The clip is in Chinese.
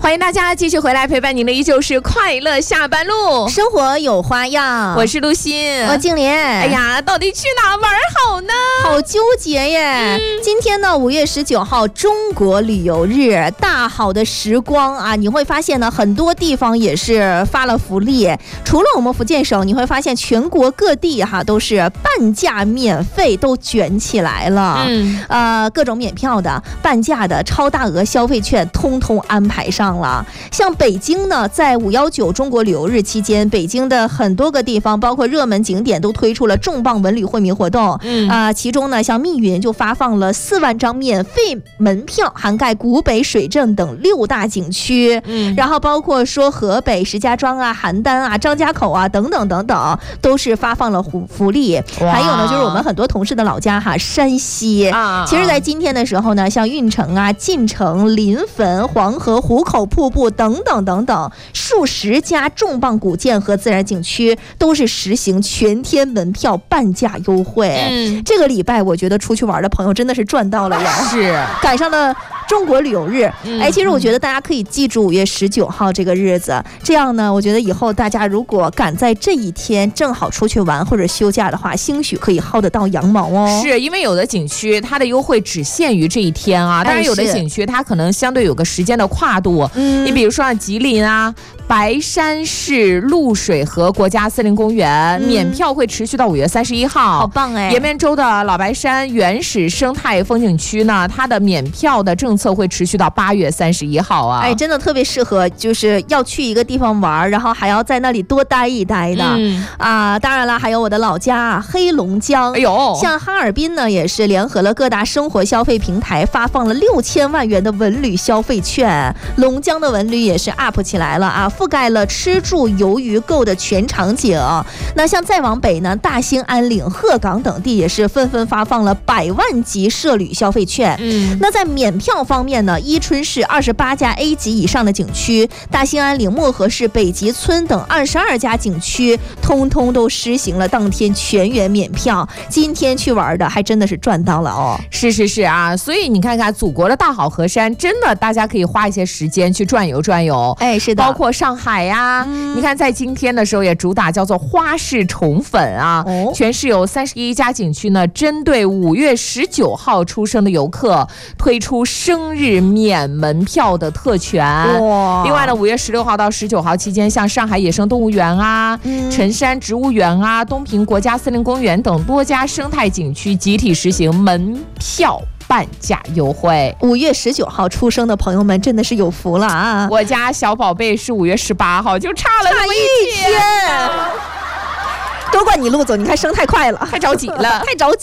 欢迎大家继续回来陪伴您的依旧是快乐下班路， 生活有花样。 我是陆欣， 我静莲。 哎呀，到底去哪玩好呢？ 好纠结耶！今天呢，5月19号中国旅游日，大好的时光啊！你会发现呢，很多地方也是发了福利。除了我们福建省，你会发现全国各地都是半价免费都卷起来了。各种免票的、半价的、超大额消费券，通通安排上了。像北京呢，在519中国旅游日期间，北京的很多个地方，包括热门景点，都推出了重磅文旅惠民活动。其中呢，像密云就发放了4万张免费门票，涵盖古北、水镇等6大景区。然后包括说河北石家庄啊、邯郸啊、张家口啊等等等等，都是发放了福利。还有呢，就是我们很多同事的老家山西。其实在今天的时候呢，像运城啊、晋城、临汾、黄河、壶口瀑布等等等等，数十家重磅古建和自然景区都是实行全天门票半价优惠。这个礼拜我觉得出去玩的朋友真的是赚到了呀， 是赶上了中国旅游日。其实我觉得大家可以记住5月19号这个日子，这样呢，我觉得以后大家如果赶在这一天正好出去玩或者休假的话，兴许可以薅得到羊毛哦。 是因为有的景区它的优惠只限于这一天啊，当然有的景区它可能相对有个时间的跨度。你比如说吉林啊、白山市露水河国家森林公园，免票会持续到5月31号。 好棒哎！ 延边州的老白山原始生态风景区呢，它的免票的政策会持续到8月31号啊。 真的特别适合，就是要去一个地方玩，然后还要在那里多待一待的。当然了，还有我的老家黑龙江。像哈尔滨呢，也是联合了各大生活消费平台，发放了6000万元的文旅消费券。龙江的文旅也是 up 起来了啊，覆盖了吃住游娱购的全场景。那像再往北呢，大兴安岭、鹤岗等地也是纷纷发放了100万级涉旅消费券。那在免票方面呢，伊春市28家 A 级以上的景区，大兴安岭、漠河市、北极村等22家景区，通通都实行了当天全员免票。今天去玩的还真的是赚到了哦。 是啊，所以你看看祖国的大好河山，真的大家可以花一些时间去转悠转悠。 是的， 包括上海呀，你看在今天的时候也主打叫做花市宠粉啊。全市有31家景区呢，针对5月19号出生的游客推出生日免门票的特权。另外呢，5月16号到19号期间，像上海野生动物园啊、辰山植物园啊、东平国家森林公园等多家生态景区集体实行门票半价优惠。 5月19号出生的朋友们真的是有福了啊！ 我家小宝贝是5月18号，就差了那么一天。 都怪你陆总，你看生太快了， 太着急了， 太着急。